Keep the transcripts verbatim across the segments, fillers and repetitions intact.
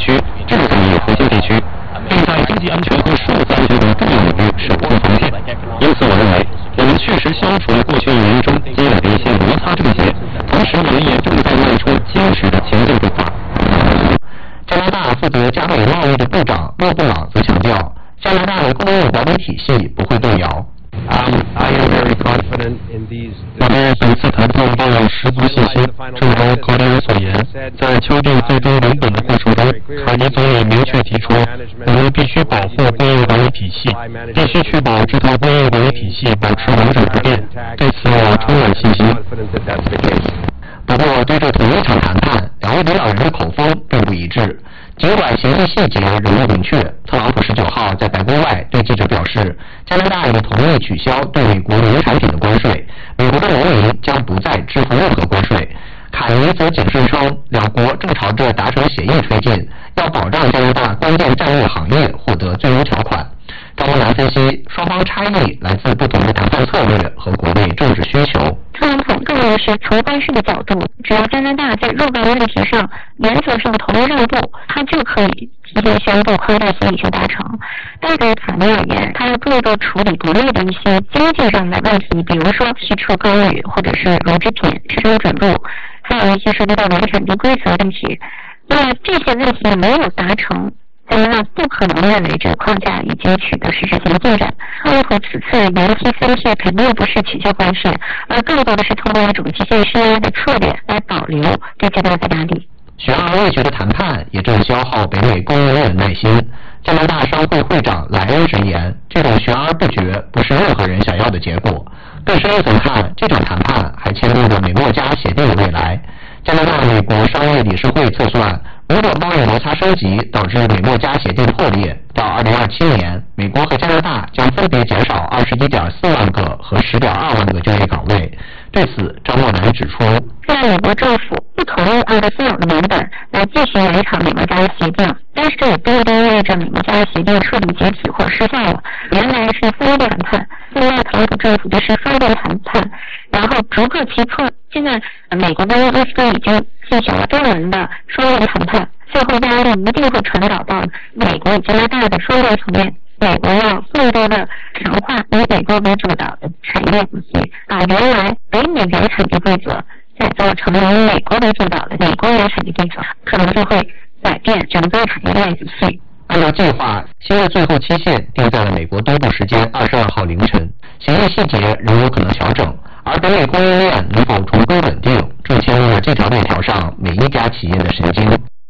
区、制造业核心地区，并在经济安全和数字安全等重要领域守住防线。因此，我认为我们确实消除了过去一年中积累的一些摩擦症结，同时我们也正在迈出坚实的前进步伐。加拿大负责加美贸易的部长洛布朗则强调，加拿大的供应管理体系不会动摇。 Um, I am very confident in these. 我对本次谈判抱有十足信心。正如格雷尔所言，在敲定最终文本的过程中，卡尼总理明确提出，我们必须保护工业管理体系，必须确保这套工业管理体系保持完整不变。对此我充满信心。不过，对这同一场谈判，两位领导人的口风并不一致。尽管协议细节仍未明确，特朗普十九号在白宫外对记者表示，加拿大已同意取消对美国农产品的关税，美国的农民将不再支付任何关税。卡尼则谨慎称，两国正朝着达成协议推进，要保障加拿大关键战略行业获得最优条款。张东南分析，双方差异来自不同的谈判策略和国内政治需求。 特朗普更认是从关税的角度，只要加拿大在若干问题上原则上同意让步，他就可以提前宣布框架协议就达成。但对卡尼而言，他要更多处理国内的一些经济上的问题，比如说汽车钢铝或者是乳制品支撑准入，还有一些涉及到农产品规则问题。那么这些问题没有达成，加拿大不可能认为这个框架已经取得实质性进展。特朗普此次言提分析肯定不是取消关税，而更多的是通过一种极限施压的策略来保留对加拿大的压力。 悬而未决的谈判也正消耗北美供应链的耐心。加拿大商会会长莱恩直言，这种悬而不决不是任何人想要的结果。更深一层看，这场谈判还牵动着美墨加协定的未来。加拿大美国商业理事会测算，如果贸易摩擦升级导致美墨加协定破裂，到二零二七年，美国和加拿大将分别减少二十一点四万个和十点二万个就业岗位。对此，张默南指出， 虽然美国政府不同意按照现有的文本来继续延长美墨加协定，但是这也不一定意味着美墨加协定彻底解体或失效了。原来是三边谈判，现在特朗普政府就是双边谈判，然后逐个击破。现在美国跟俄罗斯已经进行了多轮的双边谈判，最后压力一定会传导到美国与加拿大的双边层面。美国要更多的强化以美国为主导的产业体系，把原来北美原产地规则改造成以美国为主导的美国原产地规则，可能就会改变整个产业链体系。 按照计划，协议最后期限定在了美国东部时间二十二号凌晨，协议细节仍有可能调整，而北美供应链能否重归稳定，正牵动了这条链条上每一家企业的神经。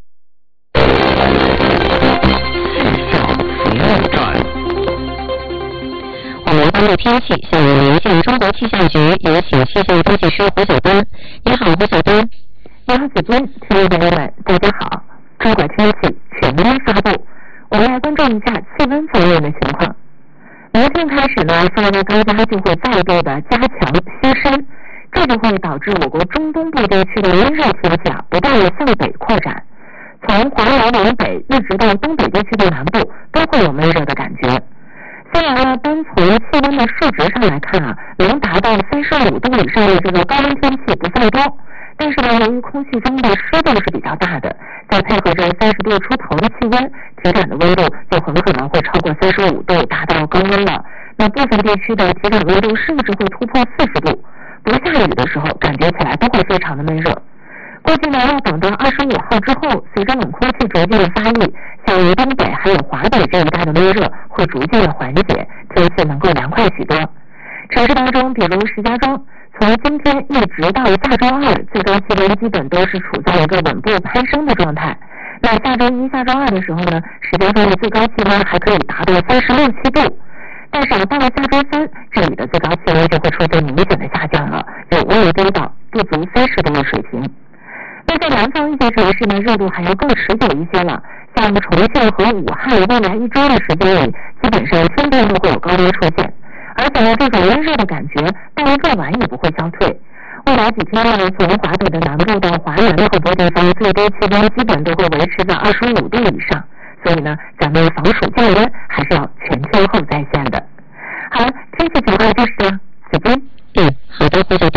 我们关注天气，向连线中国气象局有请气象分析师胡晓东。你好，胡晓东。 你好，子君，听众朋友们，大家好。中国天气全面发布，我们来关注一下气温方面的情况。明天开始呢，发热高压就会再度的加强西伸，这就会导致我国中东部地区的温热天气啊不断的向北扩展，从华南往北一直到东北地区的南部都会有闷热的感觉。虽然呢，单从气温的数值上来看啊，能达到三十五度以上的这个高温天气不算多，但是呢，由于空气中的湿度是比较大的，再配合着三十度出头的气温，体感的温度就很可能会超过三十五度，达到高温了。那部分地区的体感温度甚至会突破四十度，不下雨的时候感觉起来都会非常的闷热。估计呢，要等到二十五号之后，随着冷空气逐渐的发力，像于东北还有华北这一带的闷热会逐渐的缓解，天气能够凉快许多。城市当中，比如石家庄，从今天一直到下周二，最高气温基本都是处在一个稳步攀升的状态。那下周一、下周二的时候呢，石家庄的最高气温还可以达到三十六七度。但是啊，到了下周三，这里的最高气温就会出现明显的下降了，有微微低到不足三十度的水平。那在南方一些城市呢，热度还要更持久一些了，像重庆和武汉，未来一周的时间里，基本上天天都会有高温出现，而且呢，这种温热的感觉到了夜晚也不会消退。未来几天呢，从华北的南部到华南的很多地方，最低气温基本都会维持在二十五度以上，所以呢，咱们防暑降温还是要全天候在线的。好了，天气情况就是这样，子君。 嗯，好的，胡晓东。